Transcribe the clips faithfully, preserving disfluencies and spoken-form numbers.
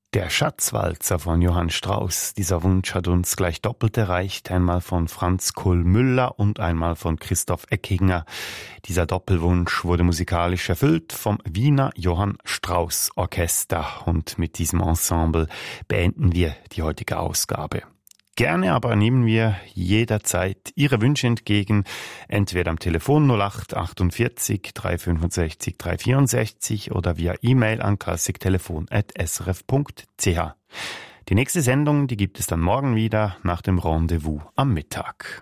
Der Schatzwalzer von Johann Strauss. Dieser Wunsch hat uns gleich doppelt erreicht. Einmal von Franz Kohl-Müller und einmal von Christoph Eckinger. Dieser Doppelwunsch wurde musikalisch erfüllt vom Wiener Johann Strauss Orchester. Und mit diesem Ensemble beenden wir die heutige Ausgabe. Gerne aber nehmen wir jederzeit Ihre Wünsche entgegen, entweder am Telefon null acht achtundvierzig dreihundertfünfundsechzig dreihundertvierundsechzig oder via E-Mail an klassiktelefon at s r f punkt c h. Die nächste Sendung, die gibt es dann morgen wieder nach dem Rendezvous am Mittag.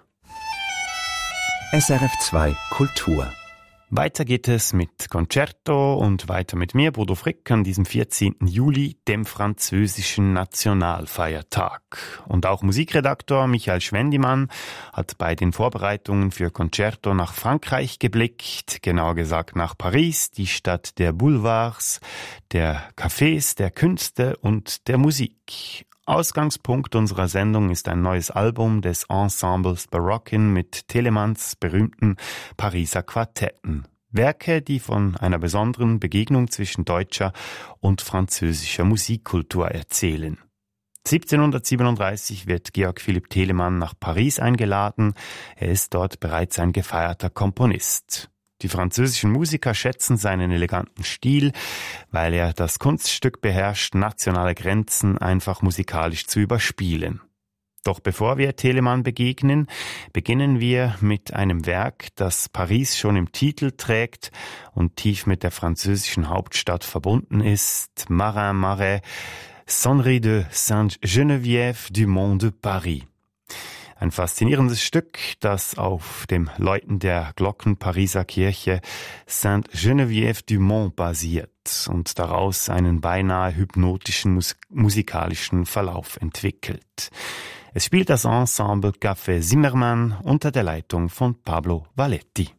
S R F zwei Kultur. Weiter geht es mit Concerto und weiter mit mir, Bodo Frick, an diesem vierzehnten Juli, dem französischen Nationalfeiertag. Und auch Musikredaktor Michael Schwendimann hat bei den Vorbereitungen für Concerto nach Frankreich geblickt, genauer gesagt nach Paris, die Stadt der Boulevards, der Cafés, der Künste und der Musik. Ausgangspunkt unserer Sendung ist ein neues Album des Ensembles Barockin mit Telemanns berühmten Pariser Quartetten. Werke, die von einer besonderen Begegnung zwischen deutscher und französischer Musikkultur erzählen. siebzehnhundertsiebenunddreißig wird Georg Philipp Telemann nach Paris eingeladen. Er ist dort bereits ein gefeierter Komponist. Die französischen Musiker schätzen seinen eleganten Stil, weil er das Kunststück beherrscht, nationale Grenzen einfach musikalisch zu überspielen. Doch bevor wir Telemann begegnen, beginnen wir mit einem Werk, das Paris schon im Titel trägt und tief mit der französischen Hauptstadt verbunden ist. Marin Marais, Sonnerie de Sainte-Geneviève du Mont de Paris. Ein faszinierendes Stück, das auf dem Läuten der Glocken Pariser Kirche Sainte-Geneviève du Mont basiert und daraus einen beinahe hypnotischen mus- musikalischen Verlauf entwickelt. Es spielt das Ensemble Café Zimmermann unter der Leitung von Pablo Valletti.